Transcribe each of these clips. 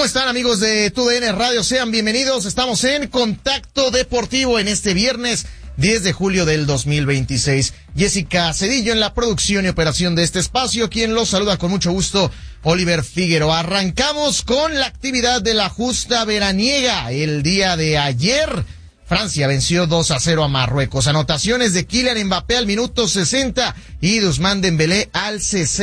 ¿Cómo están, amigos de TUDN Radio? Sean bienvenidos. Estamos en Contacto Deportivo en este viernes 10 de julio del 2026. Jessica Cedillo en la producción y operación de este espacio, quien los saluda con mucho gusto, Oliver Figueroa. Arrancamos con la actividad de la justa veraniega. El día de ayer, Francia venció 2-0 a Marruecos. Anotaciones de Kylian Mbappé al minuto 60 y de Ousmane Dembélé al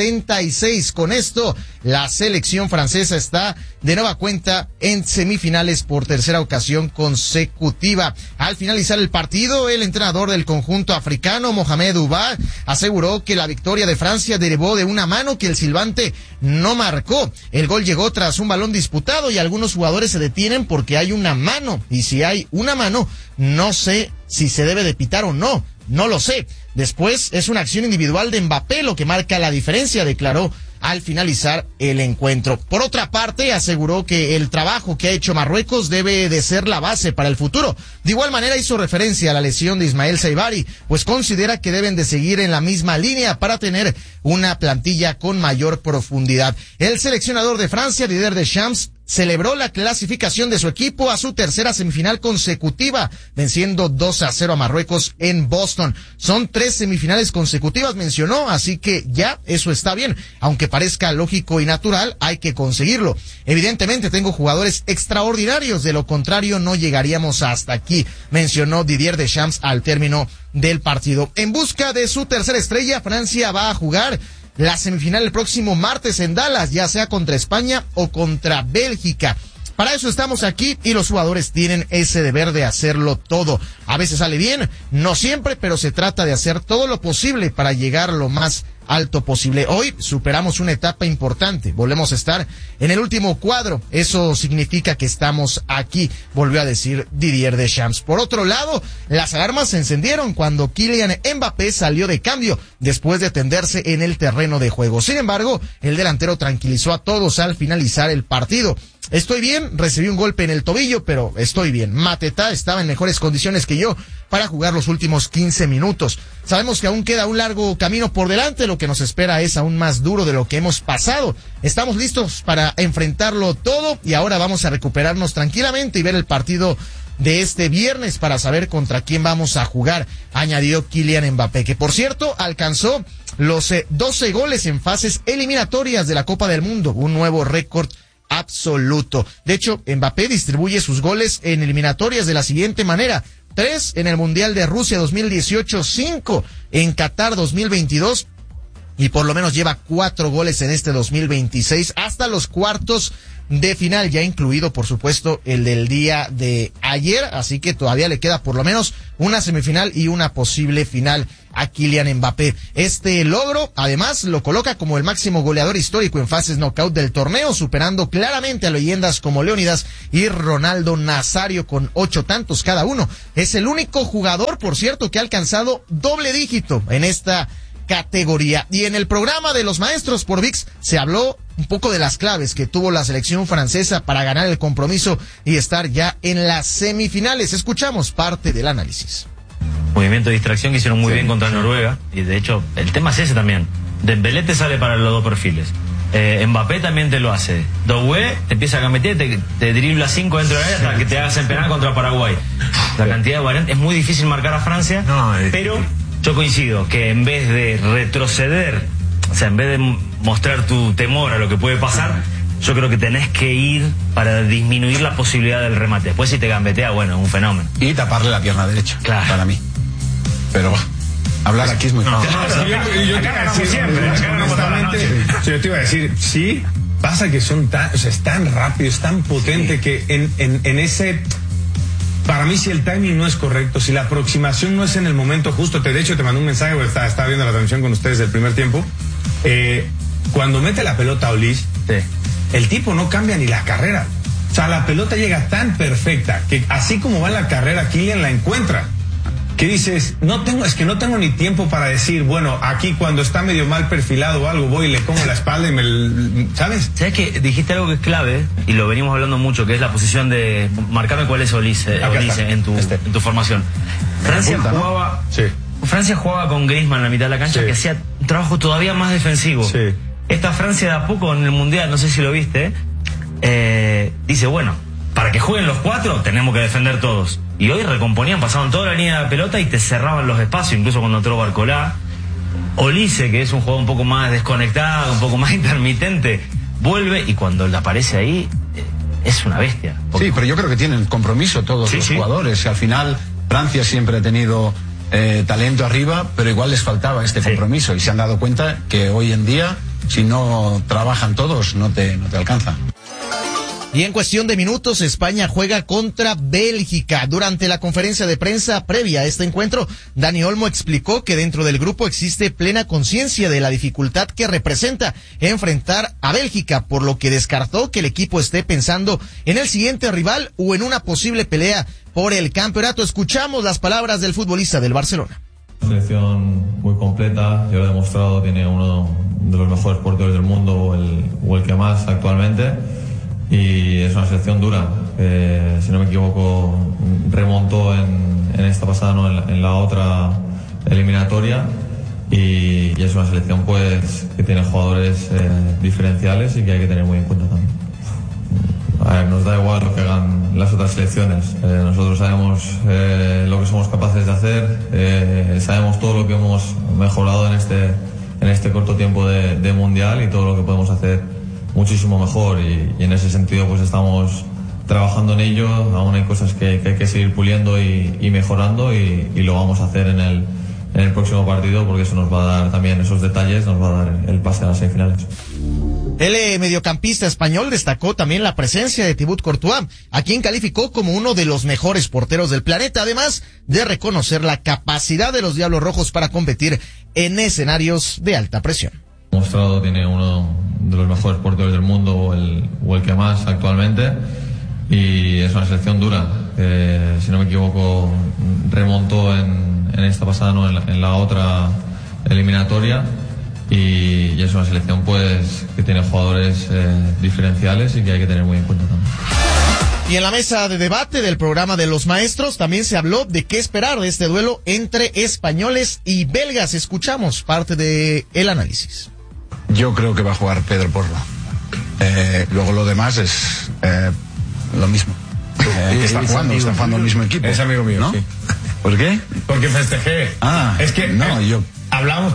66. Con esto, la selección francesa está de nueva cuenta en semifinales por tercera ocasión consecutiva. Al finalizar el partido, el entrenador del conjunto africano, Mohamed Oubah, aseguró que la victoria de Francia derivó de una mano que el silbante no marcó. El gol llegó tras un balón disputado y algunos jugadores se detienen porque hay una mano. Y si hay una mano, no sé si se debe de pitar o no. No lo sé. Después es una acción individual de Mbappé lo que marca la diferencia, declaró al finalizar el encuentro. Por otra parte, aseguró que el trabajo que ha hecho Marruecos debe de ser la base para el futuro. De igual manera hizo referencia a la lesión de Ismael Saibari, pues considera que deben de seguir en la misma línea para tener una plantilla con mayor profundidad. El seleccionador de Francia, Didier Deschamps, celebró la clasificación de su equipo a su tercera semifinal consecutiva, venciendo 2-0 a Marruecos en Boston. Son 3 semifinales consecutivas, mencionó, así que ya eso está bien. Aunque parezca lógico y natural, hay que conseguirlo. Evidentemente tengo jugadores extraordinarios, de lo contrario no llegaríamos hasta aquí, mencionó Didier Deschamps al término del partido. En busca de su tercera estrella, Francia va a jugar la semifinal el próximo martes en Dallas, ya sea contra España o contra Bélgica. Para eso estamos aquí y los jugadores tienen ese deber de hacerlo todo. A veces sale bien, no siempre, pero se trata de hacer todo lo posible para llegar lo más alto posible. Hoy superamos una etapa importante, volvemos a estar en el último cuadro, eso significa que estamos aquí, volvió a decir Didier Deschamps. Por otro lado, las alarmas se encendieron cuando Kylian Mbappé salió de cambio después de tenderse en el terreno de juego. Sin embargo, el delantero tranquilizó a todos al finalizar el partido. Estoy bien, recibí un golpe en el tobillo, pero estoy bien. Mateta estaba en mejores condiciones que yo para jugar los últimos 15 minutos. Sabemos que aún queda un largo camino por delante, lo que nos espera es aún más duro de lo que hemos pasado. Estamos listos para enfrentarlo todo y ahora vamos a recuperarnos tranquilamente y ver el partido de este viernes para saber contra quién vamos a jugar, añadió Kylian Mbappé, que por cierto alcanzó los 12 goles en fases eliminatorias de la Copa del Mundo, un nuevo récord absoluto. De hecho, Mbappé distribuye sus goles en eliminatorias de la siguiente manera: 3 en el Mundial de Rusia 2018, 5 en Qatar 2022 y por lo menos lleva 4 goles en este 2026 hasta los cuartos de final, ya incluido por supuesto el del día de ayer, así que todavía le queda por lo menos una semifinal y una posible final a Kylian Mbappé. Este logro además lo coloca como el máximo goleador histórico en fases knockout del torneo, superando claramente a leyendas como Leónidas y Ronaldo Nazario con 8 tantos cada uno. Es el único jugador, por cierto, que ha alcanzado doble dígito en esta categoría. Y en el programa de los maestros por ViX se habló un poco de las claves que tuvo la selección francesa para ganar el compromiso y estar ya en las semifinales. Escuchamos parte del análisis. Movimiento de distracción que hicieron muy bien contra Noruega, y de hecho el tema es ese también. Dembélé te sale para los dos perfiles, Mbappé también te lo hace, Doué te empieza a meter, te dribla 5 dentro de la área hasta que te hagas en penal contra Paraguay. La cantidad de variantes, es muy difícil marcar a Francia, pero yo coincido que en vez de retroceder, o sea, en vez de mostrar tu temor a lo que puede pasar, yo creo que tenés que ir para disminuir la posibilidad del remate. Después si te gambetea, bueno, es un fenómeno. Y taparle la pierna derecha, claro, para mí. Pero hablar aquí es muy fácil. Yo te iba a decir, sí, pasa que son tan, o sea, es tan rápido, es tan potente, sí, que en ese... Para mí, si el timing no es correcto, si la aproximación no es en el momento justo, de hecho te mandé un mensaje, porque estaba viendo la transmisión con ustedes del primer tiempo, cuando mete la pelota a Olís, sí, el tipo no cambia ni la carrera. O sea, la pelota llega tan perfecta que así como va la carrera, Kylian la encuentra. ¿Qué dices? No tengo ni tiempo para decir, bueno, aquí cuando está medio mal perfilado o algo, voy y le pongo la espalda y ¿sabes? ¿Sabes que dijiste algo que es clave? Y lo venimos hablando mucho, que es la posición de... Marcame cuál es Olís en tu formación. Francia jugaba... ¿no? Sí. Francia jugaba con Griezmann en la mitad de la cancha, sí, que hacía un trabajo todavía más defensivo. Sí. Esta Francia de a poco en el Mundial, no sé si lo viste, dice, bueno, para que jueguen los 4 tenemos que defender todos. Y hoy recomponían, pasaban toda la línea de la pelota y te cerraban los espacios, incluso cuando entró Barcolá. Olise, que es un jugador un poco más desconectado, un poco más intermitente, vuelve y cuando le aparece ahí, es una bestia. Sí, pero yo creo que tienen compromiso todos los jugadores. Al final, Francia siempre ha tenido talento arriba, pero igual les faltaba este compromiso y se han dado cuenta que hoy en día, si no trabajan todos, no te alcanza. Y en cuestión de minutos, España juega contra Bélgica. Durante la conferencia de prensa previa a este encuentro, Dani Olmo explicó que dentro del grupo existe plena conciencia de la dificultad que representa enfrentar a Bélgica, por lo que descartó que el equipo esté pensando en el siguiente rival o en una posible pelea por el campeonato. Escuchamos las palabras del futbolista del Barcelona. Selección muy completa, ya lo he demostrado, tiene uno de los mejores porteros del mundo o el que más actualmente. Y es una selección dura, si no me equivoco remontó en esta pasada, no, en la otra eliminatoria, y es una selección pues que tiene jugadores diferenciales y que hay que tener muy en cuenta también. A ver, nos da igual lo que hagan las otras selecciones, nosotros sabemos lo que somos capaces de hacer, sabemos todo lo que hemos mejorado en este corto tiempo de mundial y todo lo que podemos hacer muchísimo mejor, y en ese sentido pues estamos trabajando en ello. Aún hay cosas que hay que seguir puliendo y mejorando, y lo vamos a hacer en el próximo partido, porque eso nos va a dar también esos detalles, nos va a dar el pase a las semifinales. El mediocampista español destacó también la presencia de Thibaut Courtois, a quien calificó como uno de los mejores porteros del planeta, además de reconocer la capacidad de los Diablos Rojos para competir en escenarios de alta presión. Mostrado, tiene uno de los mejores porteros del mundo o el que más actualmente, y es una selección dura, si no me equivoco remontó en esta pasada, no, en la otra eliminatoria, y es una selección pues que tiene jugadores diferenciales y que hay que tener muy en cuenta también. Y en la mesa de debate del programa de los maestros también se habló de qué esperar de este duelo entre españoles y belgas. Escuchamos parte de el análisis. Yo creo que va a jugar Pedro Porro. Luego lo demás es lo mismo. Está jugando el mismo equipo. Es amigo mío, ¿no? Sí. ¿Por qué? Porque festejé. Es que hablamos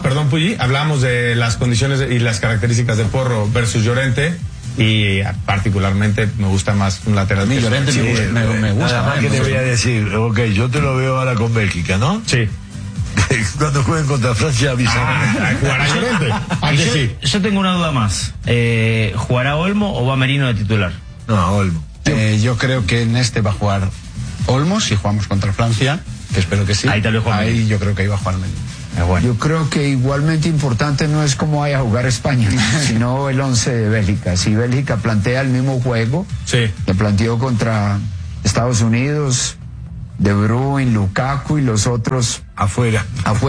de las condiciones y las características de Porro versus Llorente, y particularmente me gusta más un lateral. A mí Llorente me gusta. Nada más que te voy a decir, yo te lo veo ahora con Bélgica, ¿no? Sí. Cuando jueguen contra Francia avisan. ¿Jugará Llorente? Yo tengo una duda más. ¿Jugará Olmo o va Merino de titular? No, Olmo. Yo creo que en este va a jugar Olmo si jugamos contra Francia, que espero que sí. Ahí tal vez juega Merino. Yo creo que ahí va a jugar Merino. Bueno. Yo creo que igualmente importante no es cómo vaya a jugar España, sino el 11 de Bélgica. Si Bélgica plantea el mismo juego que planteó contra Estados Unidos, De Bruyne, Lukaku y los otros afuera,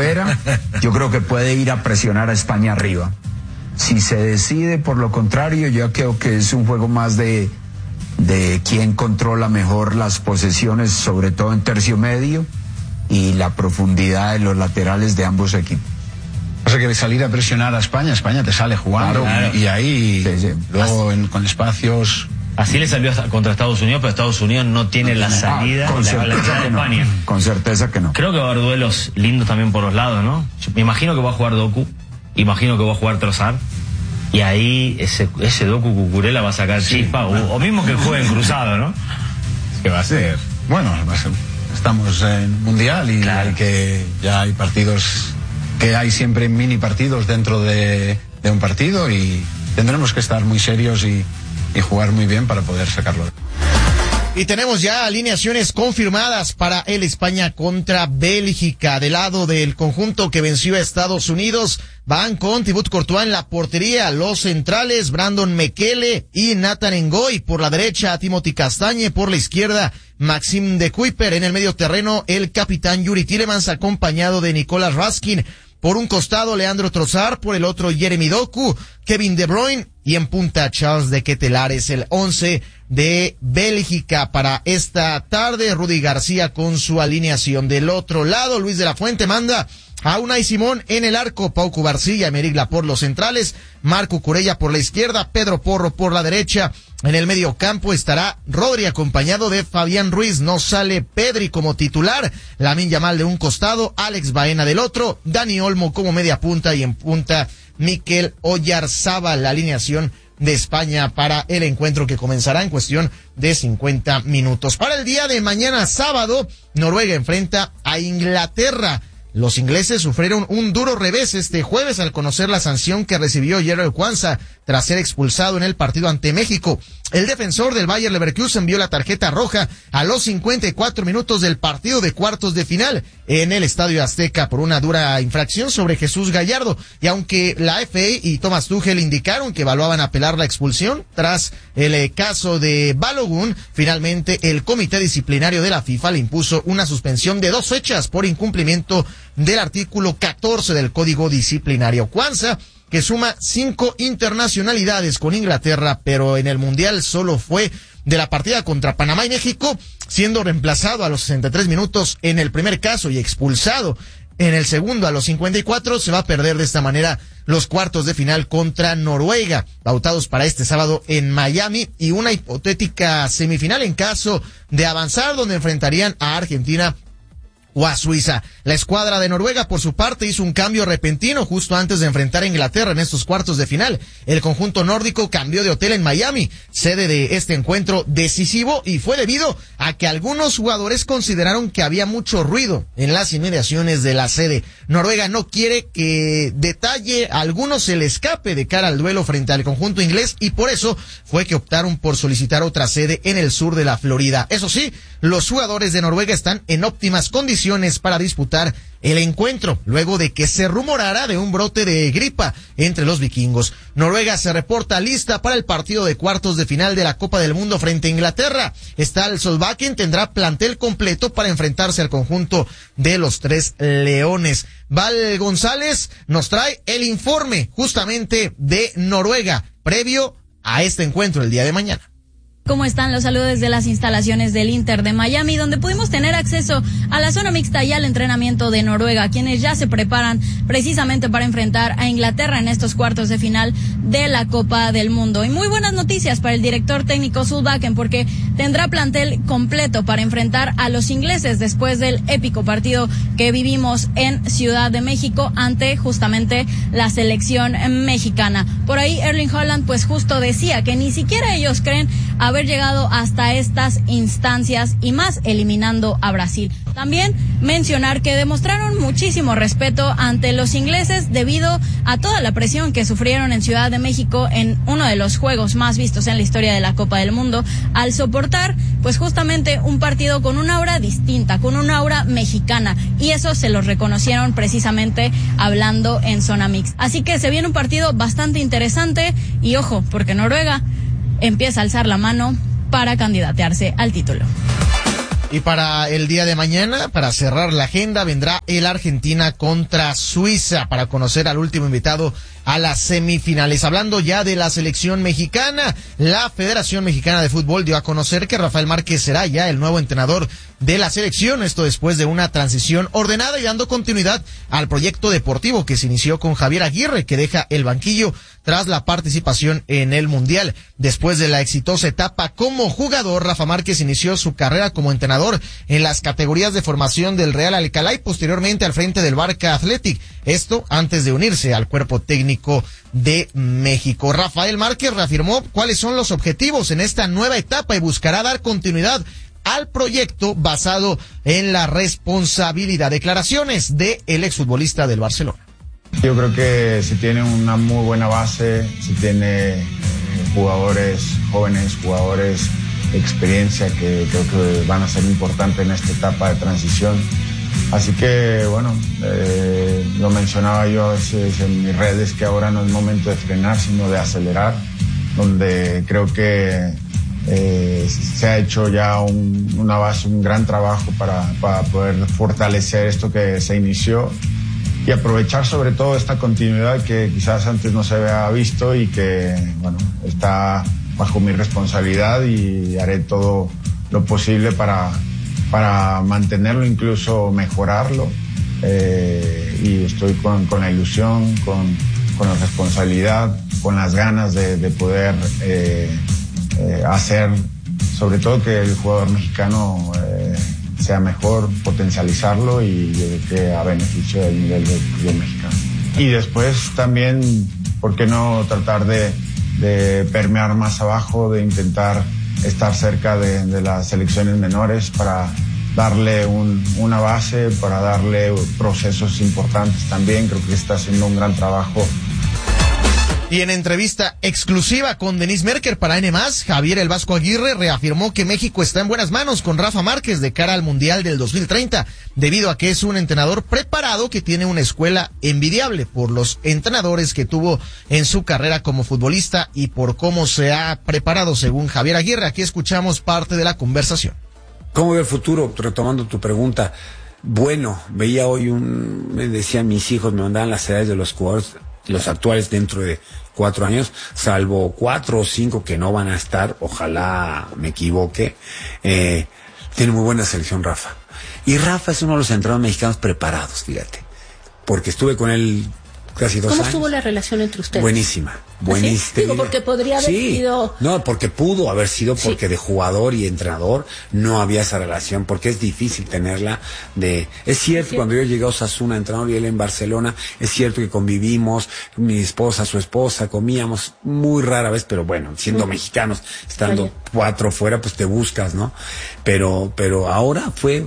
yo creo que puede ir a presionar a España arriba. Si se decide por lo contrario, yo creo que es un juego más de quién controla mejor las posesiones, sobre todo en tercio medio, y la profundidad de los laterales de ambos equipos. O sea que salir a presionar a España te sale jugando, claro. Y ahí luego con espacios. Así le salió contra Estados Unidos, pero Estados Unidos no tiene la salida con certeza que no. España. Con certeza que no. Creo que va a haber duelos lindos también por los lados, ¿no? Me imagino que va a jugar Doku, imagino que va a jugar Trossard, y ahí ese Doku Cucurella va a sacar chispa, o mismo que jueguen cruzado, ¿no? ¿Qué va a ser? Bueno, va a ser. Estamos en Mundial y ya hay partidos, que hay siempre mini partidos dentro de un partido, y tendremos que estar muy serios y jugar muy bien para poder sacarlo. Y tenemos ya alineaciones confirmadas para el España contra Bélgica. Del lado del conjunto que venció a Estados Unidos, van con Thibaut Courtois en la portería, los centrales Brandon Mekele y Nathan Ngoy, por la derecha Timothy Castagne, por la izquierda Maxime de Kuyper, en el medio terreno el capitán Yuri Tielemans acompañado de Nicolas Raskin, por un costado Leandro Trossard, por el otro Jeremy Doku, Kevin De Bruyne, y en punta Charles de Ketelaere. El 11 de Bélgica para esta tarde. Rudy García con su alineación. Del otro lado, Luis de la Fuente manda a Unai Simón en el arco, Pau Cubarsí y Aymeric Laporte los centrales, Marco Curella por la izquierda, Pedro Porro por la derecha, En el mediocampo estará Rodri acompañado de Fabián Ruiz. No sale Pedri como titular. Lamine Yamal de un costado, Alex Baena del otro, Dani Olmo como media punta y en punta Mikel Oyarzábal. La alineación de España para el encuentro que comenzará en cuestión de 50 minutos. Para el día de mañana sábado, Noruega enfrenta a Inglaterra. Los ingleses sufrieron un duro revés este jueves al conocer la sanción que recibió Jarell Quansah tras ser expulsado en el partido ante México. El defensor del Bayer Leverkusen vio la tarjeta roja a los 54 minutos del partido de cuartos de final en el Estadio Azteca por una dura infracción sobre Jesús Gallardo. Y aunque la FA y Thomas Tuchel indicaron que evaluaban apelar la expulsión tras el caso de Balogun, finalmente el comité disciplinario de la FIFA le impuso una suspensión de 2 fechas por incumplimiento del artículo 14 del Código Disciplinario. Quansah, que suma 5 internacionalidades con Inglaterra, pero en el Mundial solo fue de la partida contra Panamá y México, siendo reemplazado a los 63 minutos en el primer caso y expulsado en el segundo a los 54, se va a perder de esta manera los cuartos de final contra Noruega, pautados para este sábado en Miami, y una hipotética semifinal en caso de avanzar, donde enfrentarían a Argentina o a Suiza. La escuadra de Noruega, por su parte, hizo un cambio repentino justo antes de enfrentar a Inglaterra en estos cuartos de final. El conjunto nórdico cambió de hotel en Miami, sede de este encuentro decisivo, y fue debido a que algunos jugadores consideraron que había mucho ruido en las inmediaciones de la sede. Noruega no quiere que detalle alguno se le escape de cara al duelo frente al conjunto inglés, y por eso fue que optaron por solicitar otra sede en el sur de la Florida. Eso sí, los jugadores de Noruega están en óptimas condiciones para disputar el encuentro, luego de que se rumorara de un brote de gripa entre los vikingos. Noruega se reporta lista para el partido de cuartos de final de la Copa del Mundo frente a Inglaterra. Stahl Solbakken tendrá plantel completo para enfrentarse al conjunto de los Tres Leones. Val González nos trae el informe justamente de Noruega previo a este encuentro el día de mañana. ¿Cómo están? Los saludos desde las instalaciones del Inter de Miami, donde pudimos tener acceso a la zona mixta y al entrenamiento de Noruega, quienes ya se preparan precisamente para enfrentar a Inglaterra en estos cuartos de final de la Copa del Mundo. Y muy buenas noticias para el director técnico Solbakken, porque tendrá plantel completo para enfrentar a los ingleses después del épico partido que vivimos en Ciudad de México ante justamente la selección mexicana. Por ahí Erling Haaland pues justo decía que ni siquiera ellos creen haber llegado hasta estas instancias, y más eliminando a Brasil. También mencionar que demostraron muchísimo respeto ante los ingleses debido a toda la presión que sufrieron en Ciudad de México en uno de los juegos más vistos en la historia de la Copa del Mundo, al soportar pues justamente un partido con una aura distinta, con una aura mexicana, y eso se los reconocieron precisamente hablando en zona mix. Así que se viene un partido bastante interesante, y ojo, porque Noruega empieza a alzar la mano para candidatearse al título. Y para el día de mañana, para cerrar la agenda, vendrá el Argentina contra Suiza para conocer al último invitado a las semifinales. Hablando ya de la selección mexicana, la Federación Mexicana de Fútbol dio a conocer que Rafael Márquez será ya el nuevo entrenador de la selección, esto después de una transición ordenada y dando continuidad al proyecto deportivo que se inició con Javier Aguirre, que deja el banquillo tras la participación en el Mundial. Después de la exitosa etapa como jugador, Rafa Márquez inició su carrera como entrenador en las categorías de formación del Real Alcalá y posteriormente al frente del Barca Athletic, esto antes de unirse al cuerpo técnico de México. Rafael Márquez reafirmó cuáles son los objetivos en esta nueva etapa y buscará dar continuidad al proyecto basado en la responsabilidad. Declaraciones de el exfutbolista del Barcelona. Yo creo que se tiene una muy buena base, se tiene jugadores jóvenes, jugadores de experiencia que creo que van a ser importantes en esta etapa de transición. Así que, bueno, lo mencionaba yo a veces en mis redes, que ahora no es momento de frenar, sino de acelerar, donde creo que se ha hecho ya una base, un gran trabajo para poder fortalecer esto que se inició y aprovechar sobre todo esta continuidad que quizás antes no se había visto y que, bueno, está bajo mi responsabilidad, y haré todo lo posible para mantenerlo, incluso mejorarlo, y estoy con la ilusión, con la responsabilidad, con las ganas de poder hacer, sobre todo que el jugador mexicano sea mejor, potencializarlo y que a beneficio del nivel del fútbol mexicano. Y después también, ¿por qué no tratar de permear más abajo, de intentar estar cerca de las selecciones menores para darle una base, para darle procesos importantes también? Creo que está haciendo un gran trabajo. Y en entrevista exclusiva con Denise Merker para N+, Javier El Vasco Aguirre reafirmó que México está en buenas manos con Rafa Márquez de cara al Mundial del 2030, debido a que es un entrenador preparado que tiene una escuela envidiable por los entrenadores que tuvo en su carrera como futbolista y por cómo se ha preparado, según Javier Aguirre. Aquí escuchamos parte de la conversación. ¿Cómo ve el futuro? Retomando tu pregunta. Bueno, veía hoy me decían mis hijos, me mandaban las edades de los jugadores, los actuales dentro de 4 años, salvo 4 o 5 que no van a estar, ojalá me equivoque. Tiene muy buena selección Rafa. Y Rafa es uno de los entrenadores mexicanos preparados, fíjate, porque estuve con él casi 2 años. ¿Cómo estuvo la relación entre ustedes? Buenísima, buenísima. ¿Sí? Digo, porque podría haber sido... No, porque pudo haber sido, porque de jugador y entrenador no había esa relación, porque es difícil tenerla Es cierto, cuando yo llegué a Osasuna, entrenador y él en Barcelona, es cierto que convivimos, mi esposa, su esposa, comíamos muy rara vez, pero bueno, siendo mexicanos, estando 4 fuera, pues te buscas, ¿no? Pero ahora fue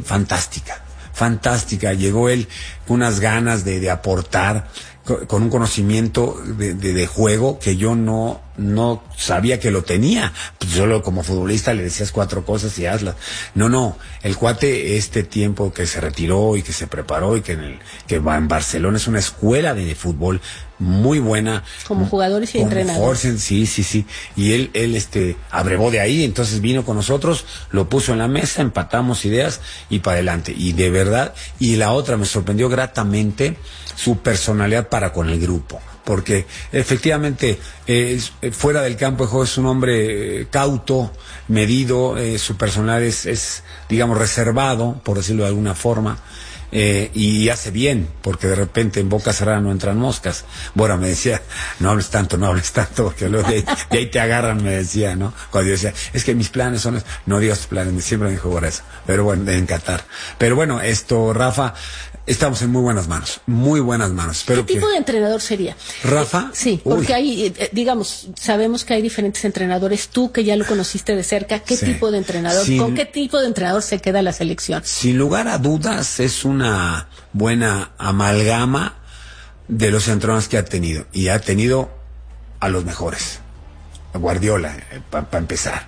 fantástica, llegó él con unas ganas de aportar, con un conocimiento de juego que yo no sabía que lo tenía. Pues solo como futbolista le decías 4 cosas y hazlas. No, el cuate, este tiempo que se retiró y que se preparó y que va en Barcelona, es una escuela de fútbol muy buena. Como jugadores y entrenadores. Sí. Y él abrevó de ahí, entonces vino con nosotros, lo puso en la mesa, empatamos ideas y para adelante. Y de verdad, y la otra me sorprendió gratamente su personalidad para con el grupo, porque efectivamente fuera del campo de juego es un hombre cauto, medido, su personalidad es digamos reservado, por decirlo de alguna forma, y hace bien, porque de repente en boca cerrada no entran moscas. Bueno, me decía, no hables tanto, porque luego de ahí te agarran, me decía, ¿no? Cuando yo decía, es que mis planes son, no digas tus planes, siempre me dijo por eso, pero bueno, en Qatar. Pero bueno, Rafa, estamos en muy buenas manos. ¿Qué tipo de entrenador sería? ¿Rafa? Sí, porque hay, digamos, sabemos que hay diferentes entrenadores. Tú, que ya lo conociste de cerca, ¿qué tipo de entrenador? ¿Con qué tipo de entrenador se queda la selección? Sin lugar a dudas, es una buena amalgama de los entrenadores que ha tenido. Y ha tenido a los mejores. A Guardiola, para empezar.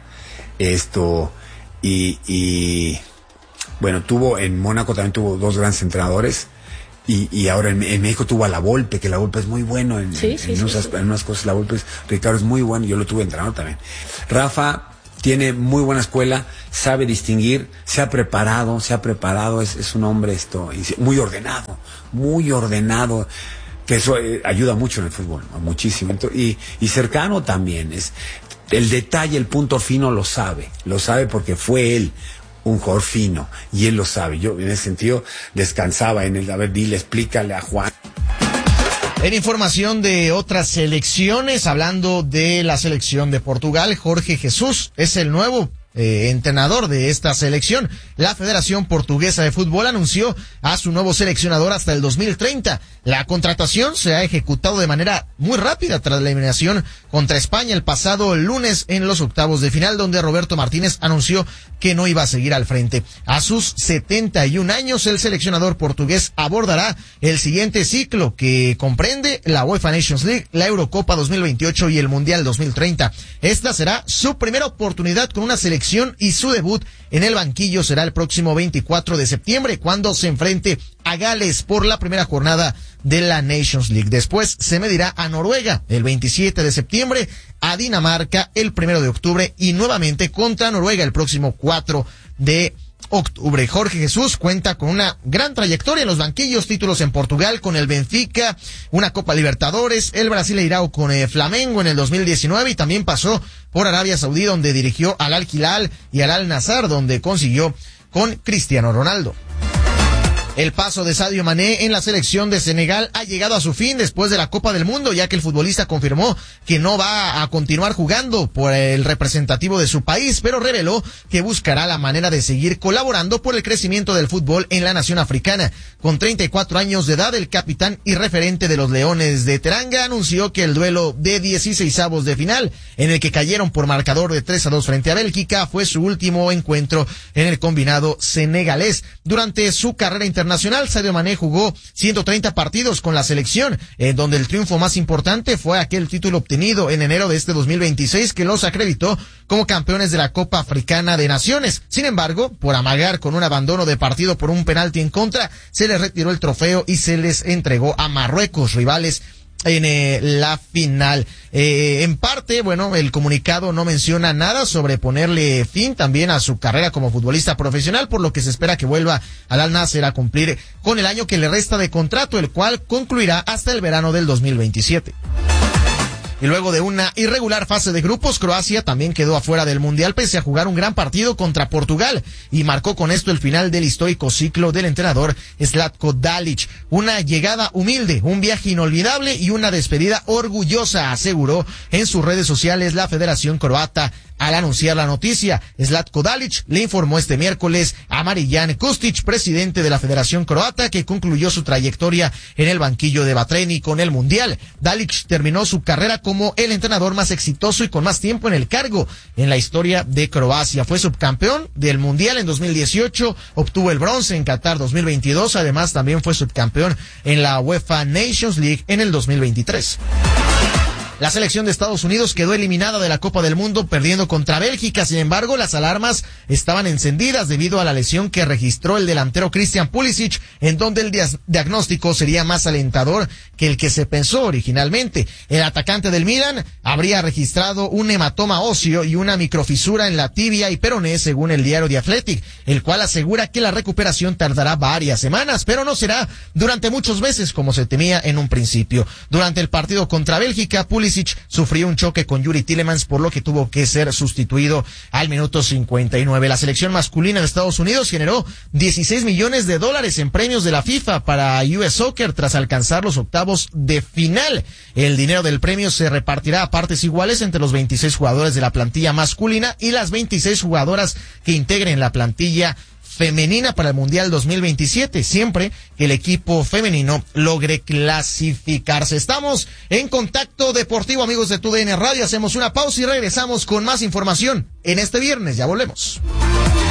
Bueno, en Mónaco también tuvo 2 grandes entrenadores y ahora en México tuvo a La Volpe, que La Volpe es muy bueno en unas cosas. La Volpe Ricardo es muy bueno, yo lo tuve entrenador también. Rafa tiene muy buena escuela, sabe distinguir, se ha preparado, es un hombre muy ordenado, que eso ayuda mucho en el fútbol, muchísimo. Y cercano también, es el detalle, el punto fino lo sabe porque fue él un jugador fino, y él lo sabe. Yo en ese sentido descansaba en él. A ver, explícale a Juan. En información de otras selecciones, hablando de la selección de Portugal, Jorge Jesús es el nuevo entrenador de esta selección. La Federación Portuguesa de Fútbol anunció a su nuevo seleccionador hasta el 2030. La contratación se ha ejecutado de manera muy rápida tras la eliminación contra España el pasado lunes en los octavos de final, donde Roberto Martínez anunció que no iba a seguir al frente. A sus 71 años, el seleccionador portugués abordará el siguiente ciclo, que comprende la UEFA Nations League, la Eurocopa 2028 y el Mundial 2030. Esta será su primera oportunidad con una selección, y su debut en el banquillo será el próximo 24 de septiembre, cuando se enfrente a Gales por la primera jornada de la Nations League. Después se medirá a Noruega el 27 de septiembre, a Dinamarca el 1 de octubre y nuevamente contra Noruega el próximo 4 de octubre. Jorge Jesús cuenta con una gran trayectoria en los banquillos, títulos en Portugal con el Benfica, una Copa Libertadores, el Brasileirao con Flamengo en el 2019, y también pasó por Arabia Saudí, donde dirigió al Al Hilal y al Al Nassr, donde consiguió con Cristiano Ronaldo. El paso de Sadio Mané en la selección de Senegal ha llegado a su fin después de la Copa del Mundo, ya que el futbolista confirmó que no va a continuar jugando por el representativo de su país, pero reveló que buscará la manera de seguir colaborando por el crecimiento del fútbol en la nación africana. Con 34 años de edad, el capitán y referente de los Leones de Teranga anunció que el duelo de 16avos de final, en el que cayeron por marcador de 3-2 frente a Bélgica, fue su último encuentro en el combinado senegalés. Durante su carrera internacional, Sadio Mané jugó 130 partidos con la selección, en donde el triunfo más importante fue aquel título obtenido en enero de este 2026 que los acreditó como campeones de la Copa Africana de Naciones. Sin embargo, por amagar con un abandono de partido por un penalti en contra, se les retiró el trofeo y se les entregó a Marruecos, rivales en la final. En parte, bueno, el comunicado no menciona nada sobre ponerle fin también a su carrera como futbolista profesional, por lo que se espera que vuelva al Al Nassr a cumplir con el año que le resta de contrato, el cual concluirá hasta el verano del 2027. Y luego de una irregular fase de grupos, Croacia también quedó afuera del Mundial pese a jugar un gran partido contra Portugal y marcó con esto el final del histórico ciclo del entrenador Zlatko Dalic. Una llegada humilde, un viaje inolvidable y una despedida orgullosa, aseguró en sus redes sociales la Federación Croata. Al anunciar la noticia, Zlatko Dalic le informó este miércoles a Marijan Kustic, presidente de la Federación Croata, que concluyó su trayectoria en el banquillo de Batreni con el Mundial. Dalic terminó su carrera como el entrenador más exitoso y con más tiempo en el cargo en la historia de Croacia. Fue subcampeón del Mundial en 2018, obtuvo el bronce en Qatar 2022, además también fue subcampeón en la UEFA Nations League en el 2023. La selección de Estados Unidos quedó eliminada de la Copa del Mundo perdiendo contra Bélgica. Sin embargo, las alarmas estaban encendidas debido a la lesión que registró el delantero Christian Pulisic, en donde el diagnóstico sería más alentador que el que se pensó originalmente. El atacante del Milan habría registrado un hematoma óseo y una microfisura en la tibia y peroné, según el diario The Athletic, el cual asegura que la recuperación tardará varias semanas, pero no será durante muchos meses como se temía en un principio. Durante el partido contra Bélgica, Pulisic sufrió un choque con Yuri Tillemans, por lo que tuvo que ser sustituido al minuto 59. La selección masculina de Estados Unidos generó $16 millones en premios de la FIFA para US Soccer tras alcanzar los octavos de final. El dinero del premio se repartirá a partes iguales entre los 26 jugadores de la plantilla masculina y las 26 jugadoras que integren la plantilla femenina para el Mundial 2027, siempre que el equipo femenino logre clasificarse. Estamos en Contacto Deportivo, amigos de TUDN Radio. Hacemos una pausa y regresamos con más información en este viernes. Ya volvemos.